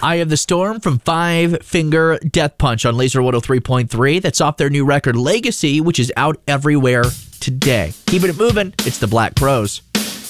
Eye of the Storm from Five Finger Death Punch on Laser 103.3. That's off their new record Legacy, which is out everywhere today. Keeping it moving, it's the Black Crowes.